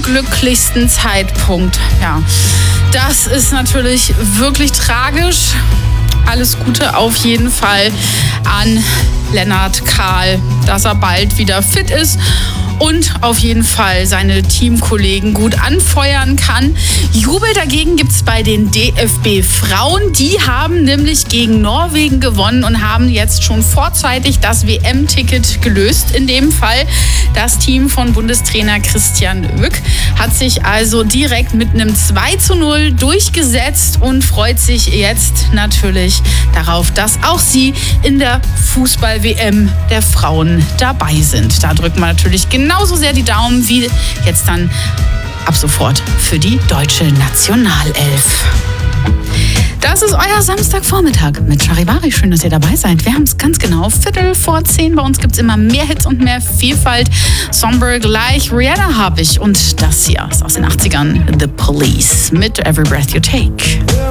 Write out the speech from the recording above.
unglücklichsten Zeitpunkt. Ja, das ist natürlich wirklich tragisch. Alles Gute auf jeden Fall an Lennart Kahl, dass er bald wieder fit ist und auf jeden Fall seine Teamkollegen gut anfeuern kann. Jubel dagegen gibt es bei den DFB-Frauen. Die haben nämlich gegen Norwegen gewonnen und haben jetzt schon vorzeitig das WM-Ticket gelöst. In dem Fall das Team von Bundestrainer Christian Oeck hat sich also direkt mit einem 2:0 durchgesetzt und freut sich jetzt natürlich darauf, dass auch sie in der Fußball-WM der Frauen dabei sind. Da drücken wir natürlich genauso sehr die Daumen wie jetzt dann ab sofort für die deutsche Nationalelf. Das ist euer Samstagvormittag mit Charivari. Schön, dass ihr dabei seid. Wir haben es ganz genau 10:15. Bei uns gibt es immer mehr Hits und mehr Vielfalt. Somber gleich Rihanna habe ich. Und das hier ist aus den 80ern. The Police mit Every Breath You Take.